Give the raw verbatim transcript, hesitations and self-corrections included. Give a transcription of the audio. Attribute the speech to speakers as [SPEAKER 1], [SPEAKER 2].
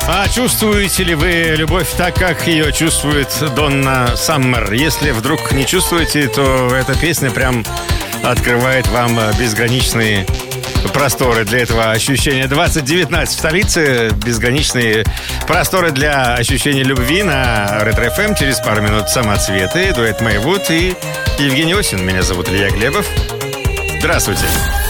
[SPEAKER 1] А чувствуете ли вы любовь так, как ее чувствует Донна Саммер? Если вдруг не чувствуете, то эта песня прям открывает вам безграничные просторы для этого ощущения. двадцать девятнадцать в столице. Безграничные просторы для ощущения любви на Ретро-эф эм. Через пару минут самоцветы, дуэт Мэйвуд и Евгений Осин. Меня зовут Илья Глебов. Здравствуйте.